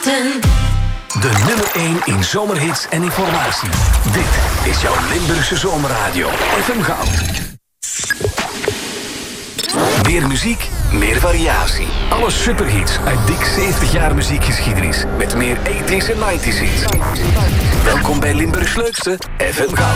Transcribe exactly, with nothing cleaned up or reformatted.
Maarten. De nummer één in zomerhits en informatie. Dit is jouw Limburgse zomerradio. F M Goud. Meer muziek, meer variatie. Alle superhits uit dik zeventig jaar muziekgeschiedenis. Met meer tachtiger en negentiger hits. Welkom bij Limburgs leukste F M Goud.